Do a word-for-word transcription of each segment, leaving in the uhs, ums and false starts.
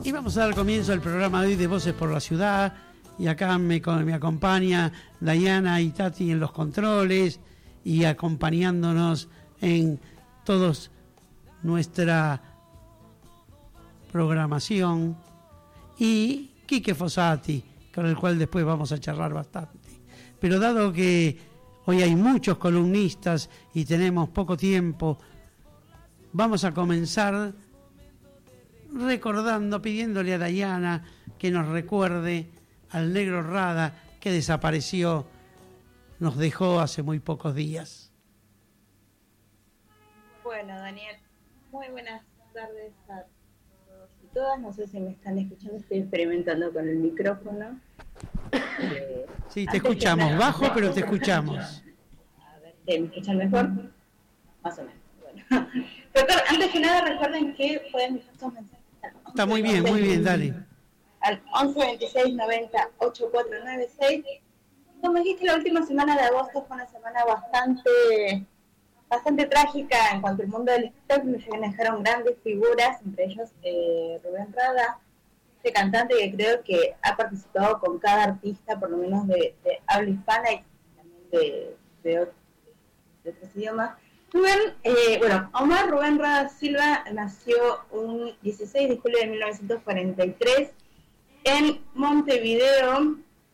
Y vamos a dar comienzo al programa de hoy de Voces por la Ciudad. Y acá me, me acompaña Dayana y Tati en los controles y acompañándonos en todos nuestra programación. Y Quique Fossati, con el cual después vamos a charlar bastante. Pero dado que hoy hay muchos columnistas y tenemos poco tiempo, vamos a comenzar recordando, pidiéndole a Dayana que nos recuerde al negro Rada, que desapareció, nos dejó hace muy pocos días. Bueno, Daniel, muy buenas tardes a todos y todas. No sé si me están escuchando, estoy experimentando con el micrófono. Eh, sí, te escuchamos, nada, bajo, pero te escuchamos. A ver, ¿me escuchan mejor? Más o menos. Bueno. Pero antes que nada, recuerden que pueden dejar sus mensajes. Está muy bien, muy bien, dale. Al once veintiséis noventa ochenta y cuatro noventa y seis. Como dijiste, la última semana de agosto fue una semana bastante bastante trágica en cuanto al mundo del espectáculo, ya que nos dejaron grandes figuras, entre ellos eh, Rubén Rada, este cantante que creo que ha participado con cada artista, por lo menos de, de habla hispana y también de, de, otros, de otros idiomas. Rubén, eh, bueno, Omar Rubén Rada Silva nació un dieciséis de julio de mil novecientos cuarenta y tres en Montevideo.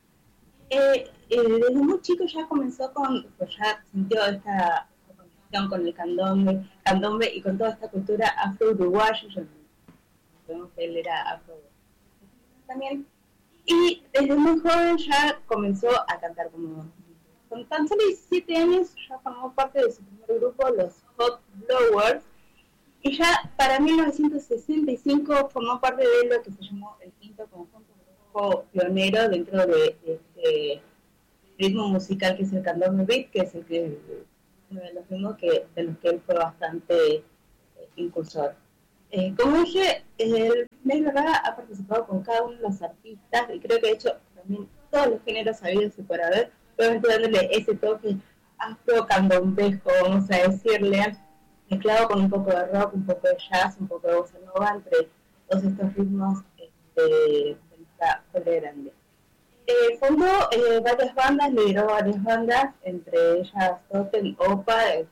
Eh, eh, desde muy chico ya comenzó con, pues ya sintió esta conexión con el candombe, candombe y con toda esta cultura afro-uruguaya. Sabemos que él era afro también. Y desde muy joven ya comenzó a cantar como... Con tan solo diecisiete años ya formó parte de su primer grupo, los Hot Blowers, y ya para mil novecientos sesenta y cinco formó parte de lo que se llamó el quinto conjunto, un grupo pionero dentro de este ritmo musical que es el candombe beat, que es el que, uno de los ritmos que, de los que él fue bastante eh, impulsor. Eh, como dije, el negro Rada ha participado con cada uno de los artistas, y creo que de hecho también todos los géneros habidos y por haber, obviamente dándole ese toque afro-candombesco, vamos a decirle, mezclado con un poco de rock, un poco de jazz, un poco de bossa nova, entre todos estos ritmos este, de nuestra pueblo grande. Eh, fundó eh, varias bandas, lideró varias bandas, entre ellas Totem, Opa, eh,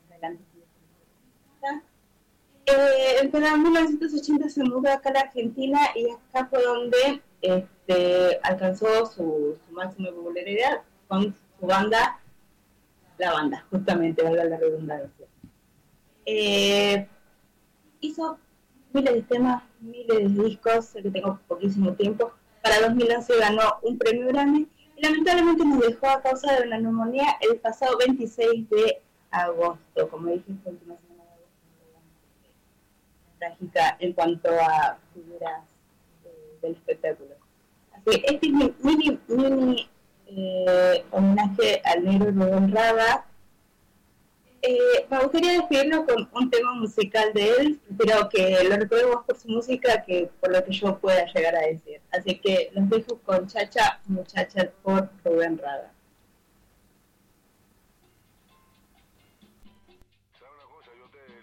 eh, en mil novecientos ochenta se mudó acá a la Argentina y acá fue donde este, alcanzó su, su máxima popularidad con su banda, la banda, justamente, valga la redundancia. Eh, hizo miles de temas, miles de discos, sé que tengo poquísimo tiempo. Para dos mil once ganó un premio Grammy y lamentablemente nos dejó a causa de una neumonía el pasado veintiséis de agosto. Como dije, fue la última semana de agosto, trágica en cuanto a figuras eh, del espectáculo. Así que este es mi mini, mini eh, homenaje al negro Rubén Rada. Eh, me gustaría despedirlo con un tema musical de él, pero que lo recordemos por su música que por lo que yo pueda llegar a decir. Así que los dejo con Chacha Muchacha por Rubén Rada.